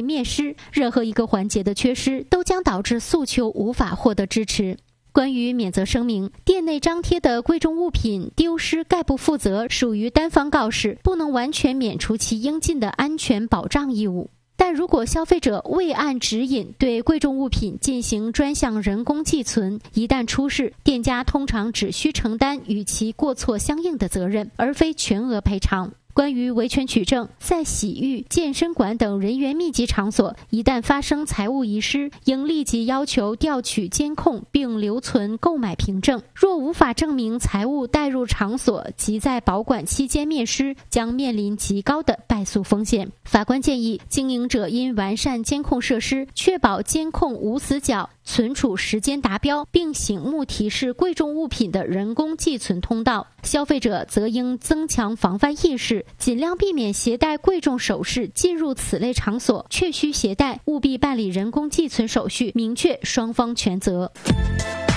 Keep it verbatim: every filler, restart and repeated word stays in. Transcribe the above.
灭失，任何一个环节的缺失都将导致诉求无法获得支持。关于免责声明，店内张贴的贵重物品丢失概不负责属于单方告示，不能完全免除其应尽的安全保障义务。但如果消费者未按指引对贵重物品进行专项人工寄存，一旦出事，店家通常只需承担与其过错相应的责任，而非全额赔偿。关于维权取证，在洗浴、健身馆等人员密集场所，一旦发生财物遗失，应立即要求调取监控并留存购买凭证。若无法证明财物带入场所及在保管期间灭失，将面临极高的败诉风险。法官建议，经营者应完善监控设施，确保监控无死角，存储时间达标，并醒目提示贵重物品的人工寄存通道。消费者则应增强防范意识，尽量避免携带贵重首饰进入此类场所，确需携带，务必办理人工寄存手续，明确双方权责。